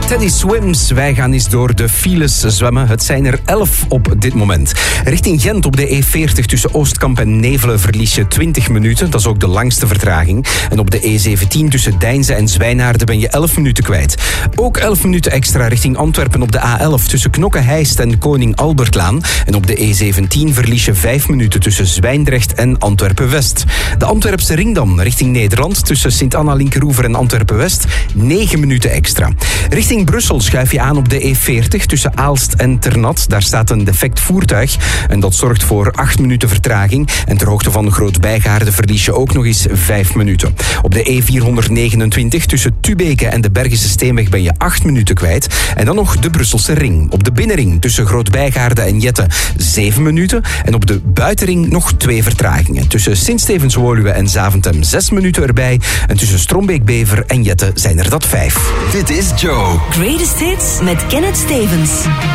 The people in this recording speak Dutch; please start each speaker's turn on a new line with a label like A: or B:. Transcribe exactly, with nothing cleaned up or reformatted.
A: Teddy Swims. Wij gaan eens door de files zwemmen. Het zijn er elf op dit moment. Richting Gent op de E veertig tussen Oostkamp en Nevelen verlies je twintig minuten. Dat is ook de langste vertraging. En op de E zeventien tussen Deinze en Zwijnaarden ben je elf minuten kwijt. Ook elf minuten extra richting Antwerpen op de A elf tussen Knokke-Heist en Koning Albertlaan. En op de E zeventien verlies je vijf minuten tussen Zwijndrecht en Antwerpen-West. De Antwerpse ring dan richting Nederland tussen Sint-Anna-Linkeroever en Antwerpen-West. negen minuten extra. Richting Brussel schuif je aan op de E veertig tussen Aalst en Ternat. Daar staat een defect voertuig en dat zorgt voor acht minuten vertraging. En ter hoogte van Groot-Bijgaarde verlies je ook nog eens vijf minuten. Op de E vierhonderdnegenentwintig tussen Tubeke en de Bergische Steenweg ben je acht minuten kwijt. En dan nog de Brusselse ring. Op de binnenring tussen Groot-Bijgaarde en Jette zeven minuten. En op de buitenring nog twee vertragingen. Tussen Sint-Stevens-Woluwe en Zaventem zes minuten erbij. En tussen Strombeek-Bever en Jette zijn er dat vijf.
B: Dit is Joe.
C: Greatest Hits met Kenneth Stevens.